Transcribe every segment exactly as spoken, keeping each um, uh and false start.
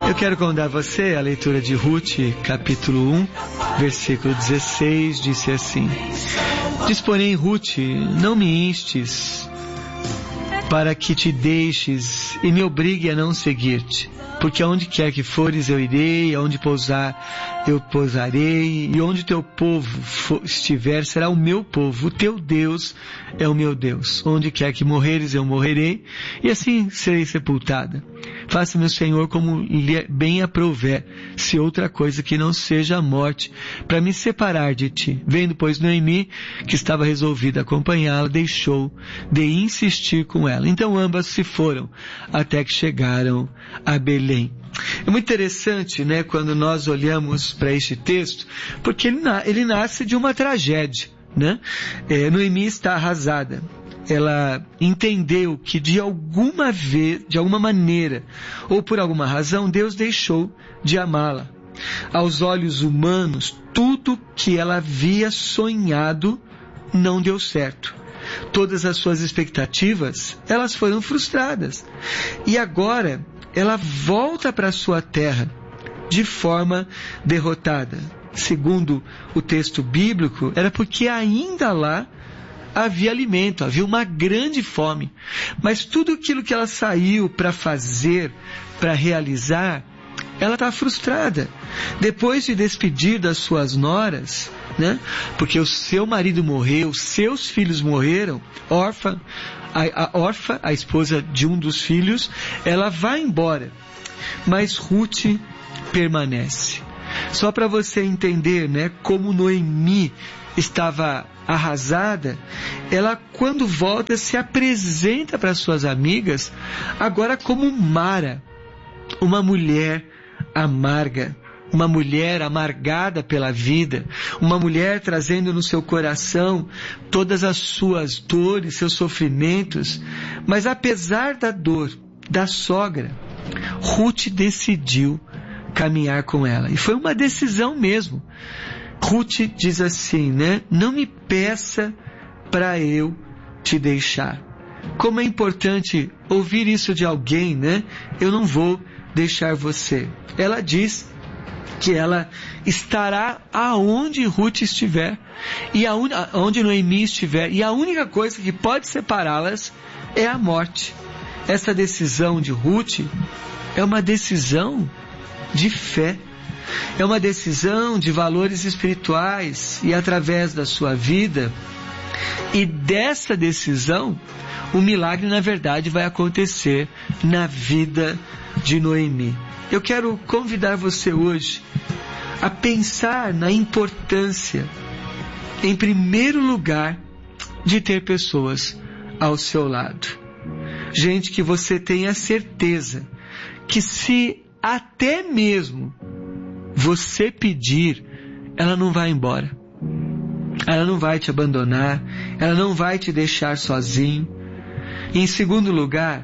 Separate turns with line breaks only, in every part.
Eu quero convidar você à leitura de Ruth, capítulo um, versículo dezesseis, disse assim: Diz, porém, Ruth, não me instes para que te deixes e me obrigue a não seguir-te, porque aonde quer que fores eu irei, aonde pousar eu pousarei, e onde teu povo for, estiver será o meu povo, o teu Deus é o meu Deus. Onde quer que morreres eu morrerei, e assim serei sepultada. Faça-me o Senhor como lhe bem aprouver, se outra coisa que não seja a morte, para me separar de ti. Vendo, pois, Noemi, que estava resolvida a acompanhá-la, deixou de insistir com ela. Então ambas se foram, até que chegaram a Belém. É muito interessante, né, quando nós olhamos para este texto, porque ele, na, ele nasce de uma tragédia, né? É, Noemi está arrasada. Ela entendeu que de alguma vez, de alguma maneira, ou por alguma razão, Deus deixou de amá-la. Aos olhos humanos, tudo que ela havia sonhado não deu certo. Todas as suas expectativas, elas foram frustradas. E agora, ela volta para a sua terra de forma derrotada. Segundo o texto bíblico, era porque ainda lá havia alimento, havia uma grande fome. Mas tudo aquilo que ela saiu para fazer, para realizar, ela está frustrada. Depois de despedir das suas noras, né? Porque o seu marido morreu, seus filhos morreram, órfã, a, a órfã, a esposa de um dos filhos, ela vai embora. Mas Ruth permanece. Só para você entender, né, como Noemi estava arrasada, ela quando volta se apresenta para suas amigas agora como Mara, uma mulher amarga, uma mulher amargada pela vida, uma mulher trazendo no seu coração todas as suas dores, seus sofrimentos. Mas apesar da dor da sogra, Ruth decidiu caminhar com ela, e foi uma decisão mesmo. Ruth diz assim, né? Não me peça para eu te deixar. Como é importante ouvir isso de alguém, né? Eu não vou deixar você. Ela diz que ela estará aonde Ruth estiver, e aonde Noemi estiver, e a única coisa que pode separá-las é a morte. Essa decisão de Ruth é uma decisão de fé. É uma decisão de valores espirituais, e através da sua vida e dessa decisão, o milagre na verdade vai acontecer na vida de Noemi. Eu quero convidar você hoje a pensar na importância, em primeiro lugar, de ter pessoas ao seu lado. Gente que você tenha certeza que se até mesmo você pedir, ela não vai embora. Ela não vai te abandonar, ela não vai te deixar sozinho. E em segundo lugar,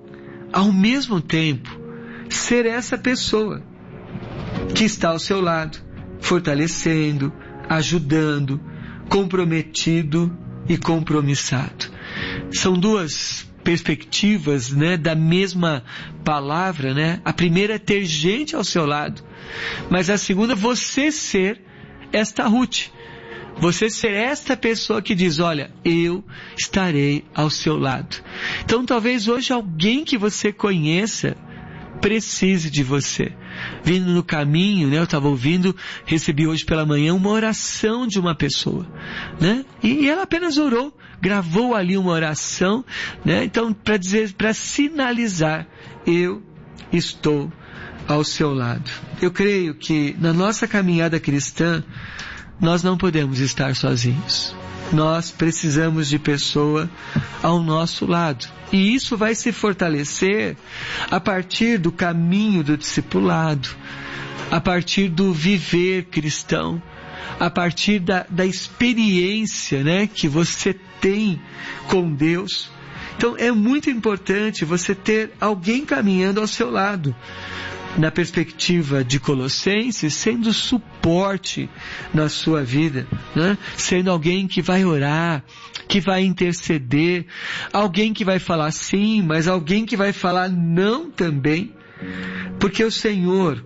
ao mesmo tempo, ser essa pessoa que está ao seu lado, fortalecendo, ajudando, comprometido e compromissado. São duas perspectivas, né, da mesma palavra, né? A primeira é ter gente ao seu lado, mas a segunda, você ser esta Ruth. Você ser esta pessoa que diz, olha, eu estarei ao seu lado. Então talvez hoje alguém que você conheça precise de você. Vindo no caminho, né, eu estava ouvindo, recebi hoje pela manhã uma oração de uma pessoa, né? E, e ela apenas orou, gravou ali uma oração, né? Então, para dizer, para sinalizar, eu estou ao seu lado. Eu creio que na nossa caminhada cristã, nós não podemos estar sozinhos. Nós precisamos de pessoa ao nosso lado. E isso vai se fortalecer a partir do caminho do discipulado, a partir do viver cristão, a partir da, da experiência, né, que você tem com Deus. Então é muito importante você ter alguém caminhando ao seu lado. Na perspectiva de Colossenses, sendo suporte na sua vida, né? Sendo alguém que vai orar, que vai interceder, alguém que vai falar sim, mas alguém que vai falar não também, porque o Senhor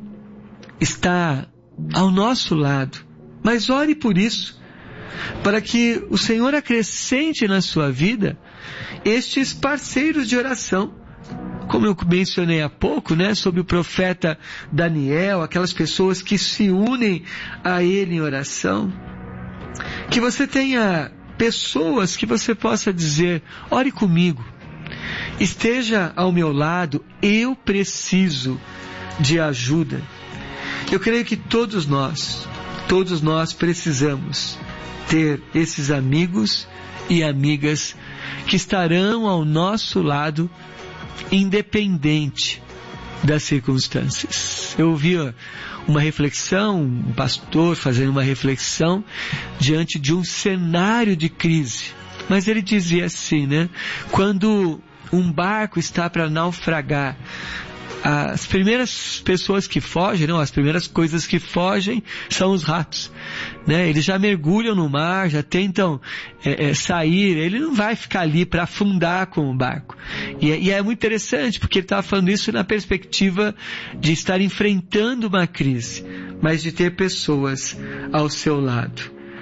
está ao nosso lado. Mas ore por isso, para que o Senhor acrescente na sua vida estes parceiros de oração. Como eu mencionei há pouco, né, sobre o profeta Daniel, aquelas pessoas que se unem a ele em oração. Que você tenha pessoas que você possa dizer: ore comigo, esteja ao meu lado, eu preciso de ajuda. Eu creio que todos nós, todos nós precisamos ter esses amigos e amigas que estarão ao nosso lado, independente das circunstâncias. Eu ouvi uma reflexão, um pastor fazendo uma reflexão diante de um cenário de crise, mas ele dizia assim, né? Quando um barco está para naufragar, as primeiras pessoas que fogem, não, as primeiras coisas que fogem são os ratos, né? Eles já mergulham no mar, já tentam é, é, sair, ele não vai ficar ali para afundar com o barco. E, e é muito interessante, porque ele estava falando isso na perspectiva de estar enfrentando uma crise, mas de ter pessoas ao seu lado.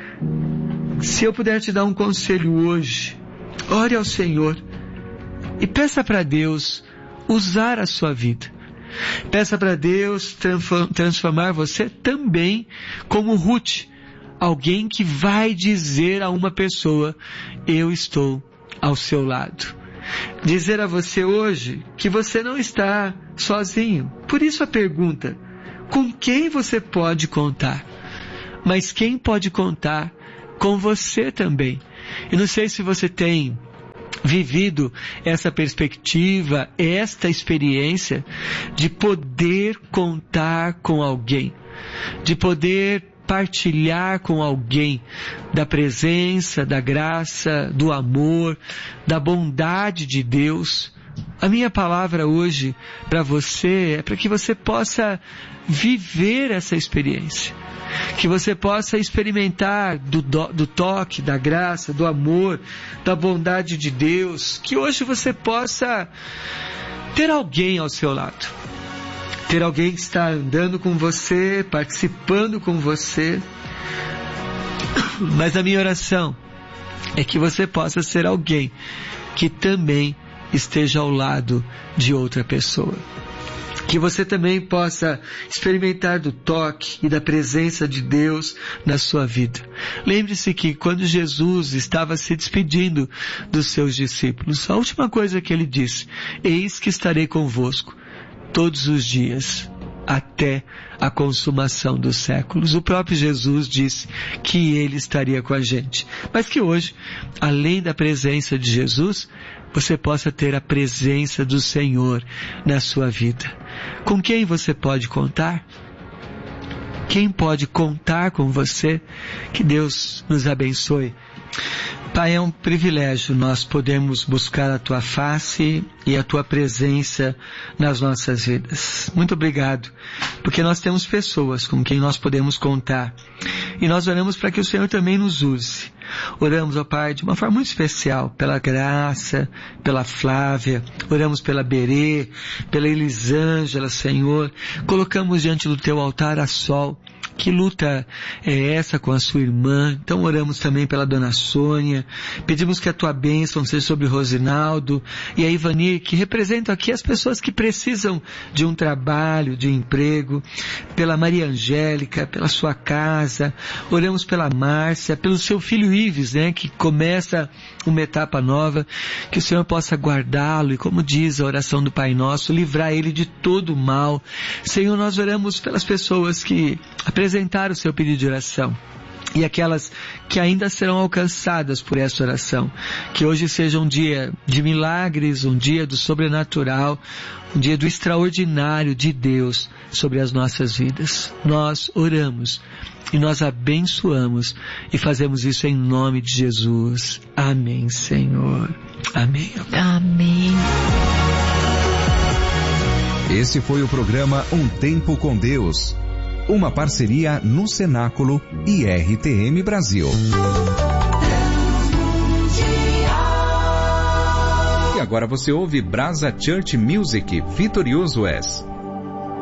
Se eu puder te dar um conselho hoje, ore ao Senhor e peça para Deus usar a sua vida. Peça para Deus transformar você também como Ruth, alguém que vai dizer a uma pessoa: eu estou ao seu lado. Dizer a você hoje que você não está sozinho. Por isso a pergunta: com quem você pode contar? Mas quem pode contar com você também? Eu não sei se você tem vivido essa perspectiva, esta experiência de poder contar com alguém, de poder partilhar com alguém da presença, da graça, do amor, da bondade de Deus. A minha palavra hoje para você é para que você possa viver essa experiência, que você possa experimentar do, do, do toque, da graça, do amor, da bondade de Deus, que hoje você possa ter alguém ao seu lado, ter alguém que está andando com você, participando com você. Mas a minha oração é que você possa ser alguém que também esteja ao lado de outra pessoa. Que você também possa experimentar do toque e da presença de Deus na sua vida. Lembre-se que quando Jesus estava se despedindo dos seus discípulos, a última coisa que ele disse: eis que estarei convosco todos os dias, até a consumação dos séculos. O próprio Jesus disse que ele estaria com a gente, mas que hoje, além da presença de Jesus, você possa ter a presença do Senhor na sua vida. Com quem você pode contar? Quem pode contar com você? Que Deus nos abençoe. Pai, é um privilégio nós podermos buscar a Tua face e a Tua presença nas nossas vidas. Muito obrigado, porque nós temos pessoas com quem nós podemos contar. E nós oramos para que o Senhor também nos use. Oramos, ó Pai, de uma forma muito especial, pela Graça, pela Flávia, oramos pela Berê, pela Elisângela, Senhor. Colocamos diante do Teu altar a Sol. Que luta é essa com a sua irmã? Então oramos também pela Dona Sônia, pedimos que a Tua bênção seja sobre o Rosinaldo e a Ivani, que representam aqui as pessoas que precisam de um trabalho, de um emprego, pela Maria Angélica, pela sua casa. Oramos pela Márcia, pelo seu filho Ives, né, que começa uma etapa nova, que o Senhor possa guardá-lo e, como diz a oração do Pai Nosso, livrar ele de todo o mal. Senhor, nós oramos pelas pessoas que apresentaram o seu pedido de oração e aquelas que ainda serão alcançadas por essa oração. Que hoje seja um dia de milagres, um dia do sobrenatural, um dia do extraordinário de Deus sobre as nossas vidas. Nós oramos e nós abençoamos e fazemos isso em nome de Jesus. Amém, Senhor. Amém.
Amém.
Esse foi o programa Um Tempo com Deus, uma parceria no Cenáculo e R T M Brasil. E agora Agora você ouve Brasa Church Music, Vitorioso És.